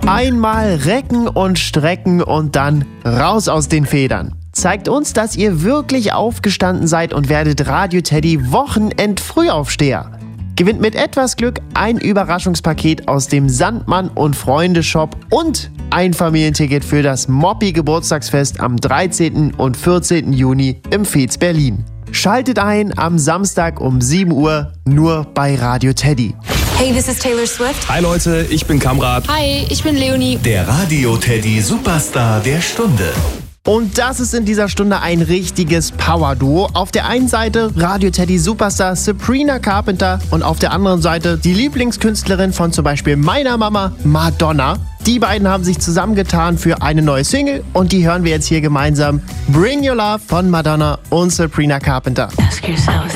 Einmal recken und strecken und dann raus aus den Federn. Zeigt uns, dass ihr wirklich aufgestanden seid und werdet Radio Teddy Wochenend-Frühaufsteher. Gewinnt mit etwas Glück ein Überraschungspaket aus dem Sandmann und Freunde Shop und ein Familienticket für das Moppi Geburtstagsfest am 13. und 14. Juni im Fez Berlin. Schaltet ein am Samstag um 7 Uhr nur bei Radio Teddy. Hey, this is Taylor Swift. Hi Leute, ich bin Kamrat. Hi, ich bin Leonie. Der Radio Teddy Superstar der Stunde. Und das ist in dieser Stunde ein richtiges Power-Duo. Auf der einen Seite Radio Teddy Superstar Sabrina Carpenter und auf der anderen Seite die Lieblingskünstlerin von zum Beispiel meiner Mama, Madonna. Die beiden haben sich zusammengetan für eine neue Single und die hören wir jetzt hier gemeinsam. Bring Your Love von Madonna und Sabrina Carpenter. Ask yourself